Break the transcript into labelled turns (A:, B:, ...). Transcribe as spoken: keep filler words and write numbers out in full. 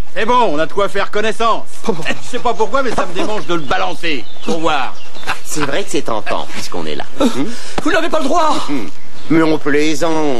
A: C'est bon, on a de quoi faire connaissance. Je sais pas pourquoi, mais ça me démange de le balancer. Pour voir.
B: C'est vrai que c'est tentant, puisqu'on est là.
C: Vous n'avez pas le droit.
B: Mais on plaisante.